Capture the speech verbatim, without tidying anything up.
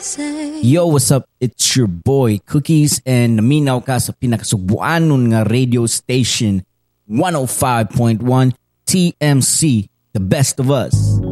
Yo, what's up? It's your boy, Cookies, and naminaw ka sa pinakasubuanon nga radio station, one oh five point one T M C, the best of us.